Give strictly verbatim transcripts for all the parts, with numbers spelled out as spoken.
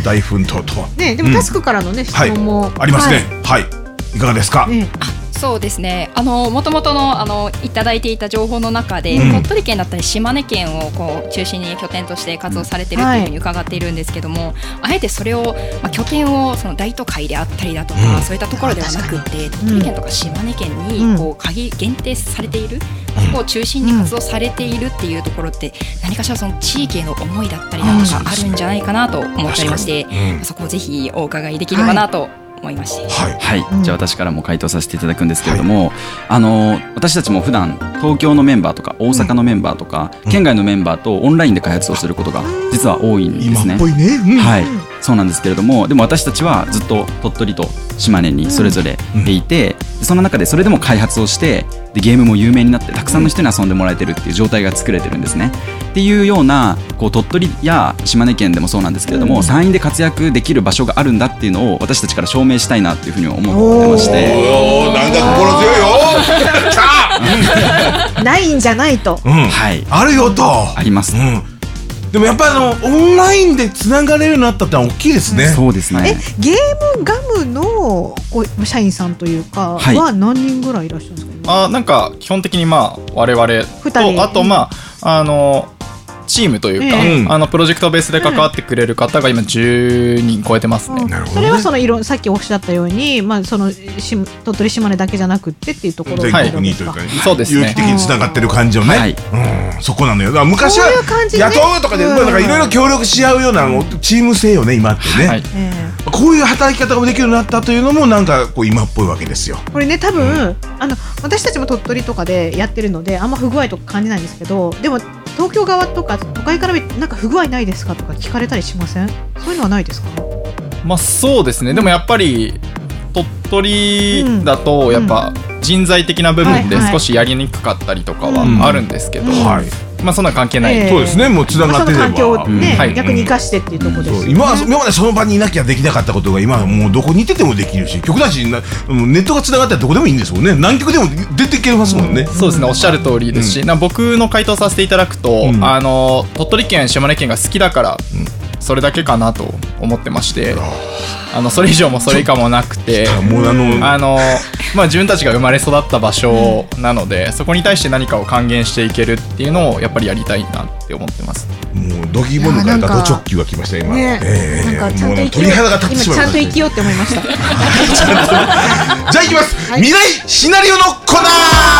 大奮闘と、 ね、でもタスクからのね、うん、質問も、 はい、ありますね。はい、はい、いかがですか。ね、 そうですね、あの元々のあのいただいていた情報の中で、うん、鳥取県だったり島根県をこう中心に拠点として活動されているというふうに伺っているんですけども、はい、あえてそれを、まあ、拠点をその大都会であったりだとか、うん、そういったところではなくて鳥取県とか島根県にこう限限定されている、うん、そこを中心に活動されているっていうところって、何かしらその地域への思いだったりだとかあるんじゃないかなと思っておりまして、うん、そこをぜひお伺いできればなと、はい思いまして、 はいはい、じゃあ私からも回答させていただくんですけれども、はい、あの私たちも普段東京のメンバーとか大阪のメンバーとか、うん、県外のメンバーとオンラインで開発をすることが実は多いんですね。 今っぽいね、うん、 はい、そうなんですけれども、でも私たちはずっと鳥取と島根にそれぞれいて、うん、その中でそれでも開発をしてでゲームも有名になってたくさんの人に遊んでもらえてるっていう状態が作れてるんですね。っていうようなこう鳥取や島根県でもそうなんですけれども、うん、山陰で活躍できる場所があるんだっていうのを私たちから証明したいなっていうふうに思ってまして。 おー、なんか心強いよないんじゃないと、 うん、はい、あるよと。 あります、うん、 でもやっぱりあのオンラインでつながれるようになったってのは大きいですね。 そうですね。 え、ゲームガムのこう社員さんというかは何人ぐらいいらっしゃるんですか。 はい、あ、なんか基本的にまあ我々とあとまああのチームというか、えー、あのプロジェクトベースで関わってくれる方が今じゅうにん超えてますね。 うん、それはそのいろさっきおっしゃったように、まあ、そのし鳥取島根だけじゃなくってっていうところ全国にというか、ね、 そうですね、 有機的につながってる感じをね、はい、うん、そこなのよ。だから昔は雇うとかでいろいろ協力し合うようなチーム性よね今ってね、はい、こういう働き方ができるようになったというのもなんかこう今っぽいわけですよ。 これね多分、うん、あの私たちも鳥取とかでやってるのであんま不具合とか感じないんですけど、でも東京側とか都会から見てなんか不具合ないですかとか聞かれたりしません？そういうのはないですか？ まあそうですね。でもやっぱり鳥取だとやっぱ人材的な部分で少しやりにくかったりとかはあるんですけど、うんうん、はい、まあそんな関係ない、 えー、そうですね。もうつながってれば、 まあ、その環境をね、 うん、はい、 逆に生かしてっていうところですよね。 今は今までその場にいなきゃできなかったことが今はもうどこにいててもできるし、極端しネットがつながったらどこでもいいんですもんね。南極でも出ていけますもんね。 うん、そうですね、おっしゃる通りですし、うん、な僕の回答させていただくと、うん、あの鳥取県島根県が好きだから、うん、それだけかなと思ってまして、あのそれ以上もそれ以下もなくて、もうあのあの、まあ、自分たちが生まれ育った場所なので、うん、そこに対して何かを還元していけるっていうのをやっぱりやりたいなって思ってます。 もうドギモノからド直球が来ました今、 ね、えー、なんかちゃんと生きよう、 今ちゃんと生きようって思いましたじゃあいきます、はい、未来シナリオのコーナー。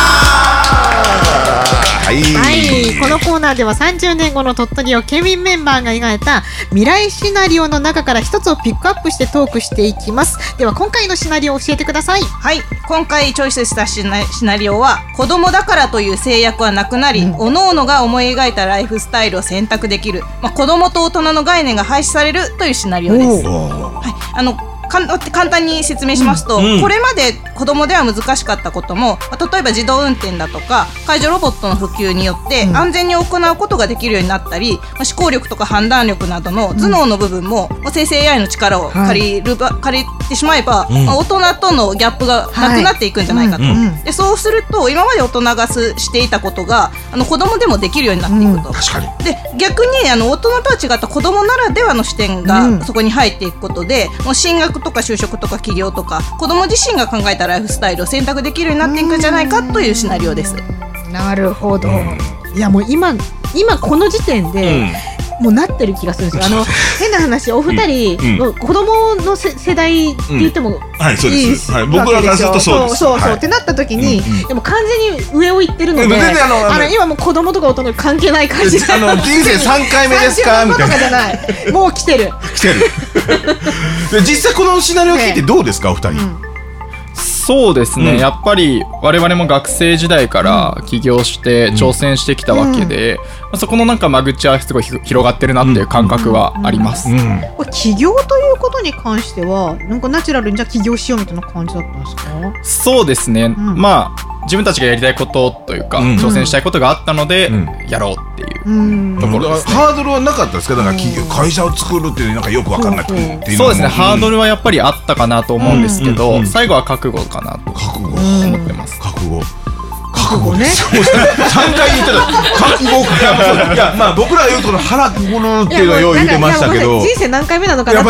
はい、 はい、このコーナーではさんじゅうねんごの鳥取を県民メンバーが描いた未来シナリオの中から一つをピックアップしてトークしていきます。では今回のシナリオを教えてください。 はい、今回チョイスしたシナ、シナリオは子供だからという制約はなくなり、うん、各々が思い描いたライフスタイルを選択できる、まあ、子供と大人の概念が廃止されるというシナリオです。はい、あの簡単に説明しますと、うんうん、これまで子供では難しかったことも、例えば自動運転だとか介助ロボットの普及によって安全に行うことができるようになったり、うん、思考力とか判断力などの頭脳の部分も、うん、生成 エーアイ の力を借りる、はい、借りてしまえば、うんまあ、大人とのギャップがなくなっていくんじゃないかと、はいうんうん、でそうすると今まで大人がしていたことがあの子供でもできるようになっていくと、うん、 確かに。 で逆にあの大人とは違った子供ならではの視点がそこに入っていくことで、うん、もう進学とか就職とか起業とか子供自身が考えたライフスタイルを選択できるようになっていくんじゃないかというシナリオです。 なるほど、うん、いやもう今今この時点で、うん、もうなってる気がするんですよ。あの変な話、お二人、うん、子供のせ世代って言ってもいい、うん、 はいそうです、はい、僕らからするとそうです。 そうそうそう、 はい、 ってなった時に、うんうん、でも完全に上を行ってるので、 うん、全然あのあの今もう子供とか大人関係ない感じで、 あの人生さんかいめですかみたいな。 じゃないもう来てる来てるで実際このシナリオ聞いてどうですか、ね、お二人、うん、 そうですね、うん、やっぱり我々も学生時代から起業して挑戦してきたわけで、うんまあ、そこのなんか間口はすごい広がってるなっていう感覚はあります、うんうんうん、 これ起業ということに関してはなんかナチュラルにじゃあ起業しようみたいな感じだったんですか？ そうですね、うん、まあ自分たちがやりたいことというか、うん、挑戦したいことがあったので、うん、やろうっていうところですね。 ハードルはなかったですか？なんか企業会社を作るっていうなんかよく分かんなくてっていうのも。 そうですね、ハードルはやっぱりあったかなと思うんですけど、うんうん、最後は覚悟かなと思ってます。 覚悟覚悟ねさんかい言ったら覚悟かいやまあ僕らはよくこの腹くくるっていうのをよう言ってましたけど、 人生何回目なのかなって